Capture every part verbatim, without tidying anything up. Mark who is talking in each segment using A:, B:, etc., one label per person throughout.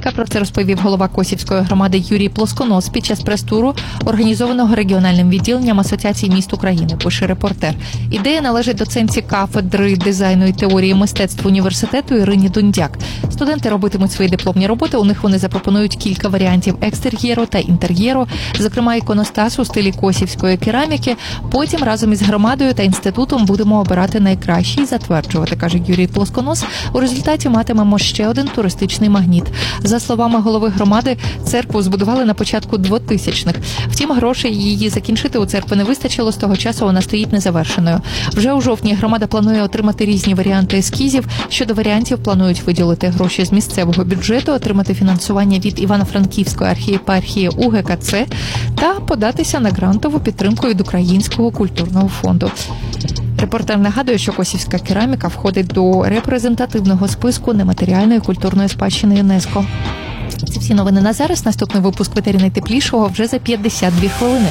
A: кераміка. Про це розповів голова Косівської громади Юрій Плосконос під час прес-туру, організованого регіональним відділенням Асоціації міст України, пише репортер. Ідея належить доцентці кафедри дизайну і теорії мистецтв університету Ірині Дундяк. Студенти робитимуть свої дипломні роботи, у них вони запропонують кілька варіантів екстер'єру та інтер'єру, зокрема іконостас у стилі косівської кераміки. Потім разом із громадою та інститутом будемо обирати найкращі і затверджувати, каже Юрій Плосконос. У результаті матимемо ще один туристичний магніт. За словами голови громади, церкву збудували на початку двотисячних. Втім, грошей її закінчити у церкви не вистачило, з того часу вона стоїть незавершеною. Вже у жовтні громада планує отримати різні варіанти ескізів. Щодо варіантів, планують виділити гроші з місцевого бюджету, отримати фінансування від Івано-Франківської архієпархії У Ге Ка Це та податися на грантову підтримку від Українського культурного фонду. Репортер нагадує, що косівська кераміка входить до репрезентативного списку нематеріальної культурної спадщини ЮНЕСКО. Це всі новини на зараз. Наступний випуск «Ветері найтеплішого» вже за п'ятдесят дві хвилини.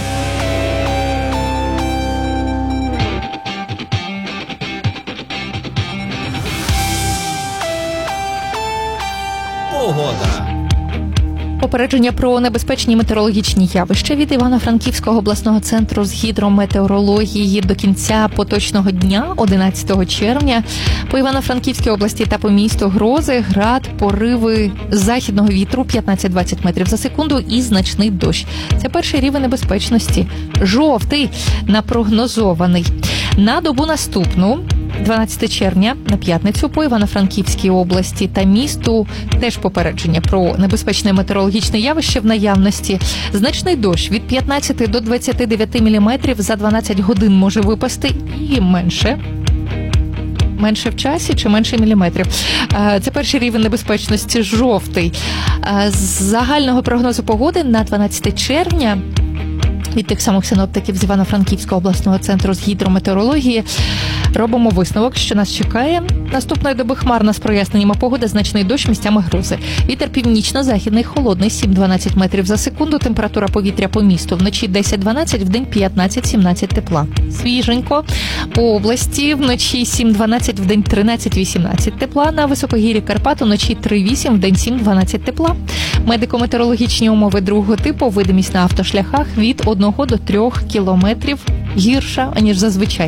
B: Погода.
A: Попередження про небезпечні метеорологічні явища від Івано-Франківського обласного центру з гідрометеорології до кінця поточного дня, одинадцятого червня. По Івано-Франківській області та по місту грози, град, пориви західного вітру п'ятнадцять-двадцять метрів за секунду і значний дощ. Це перший рівень небезпечності. Жовтий напрогнозований. На добу наступну, дванадцятого червня, на п'ятницю, по Івано-Франківській області та місту теж попередження про небезпечне метеорологічне явище в наявності. Значний дощ від п'ятнадцяти до двадцяти дев'яти міліметрів за дванадцять годин може випасти і менше. Менше в часі чи менше міліметрів. Це перший рівень небезпечності жовтий. З загального прогнозу погоди на дванадцяте червня від тих самих синоптиків з Івано-Франківського обласного центру з гідрометеорології робимо висновок, що нас чекає. Наступної доби хмарна з проясненнями погоди, значний дощ, місцями грози. Вітер північно-західний, холодний, сім-дванадцять метрів за секунду. Температура повітря по місту вночі десять-дванадцять, вдень п'ятнадцять-сімнадцять тепла. Свіженько. По області вночі сім-дванадцять, вдень тринадцять-вісімнадцять тепла. На високогір'ї Карпат вночі три-вісім, вдень сім-дванадцять тепла. Медико-метеорологічні умови другого типу, видимість на автошляхах від одного до трьох кілометрів гірша, аніж зазвичай.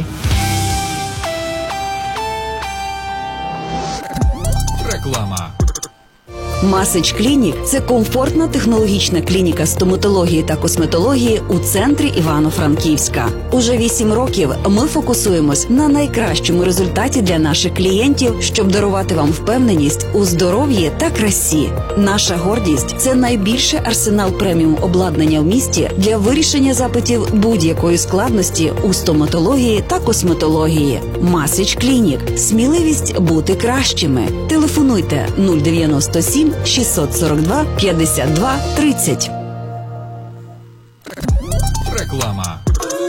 B: Реклама.
C: Масич Клінік – це комфортна технологічна клініка стоматології та косметології у центрі Івано-Франківська. Уже вісім років ми фокусуємось на найкращому результаті для наших клієнтів, щоб дарувати вам впевненість у здоров'ї та красі. Наша гордість – це найбільший арсенал преміум обладнання в місті для вирішення запитів будь-якої складності у стоматології та косметології. Масич Клінік – сміливість бути кращими. Телефонуйте нуль дев'яносто сім шістсот сорок два п'ятдесят два тридцять.
B: Реклама.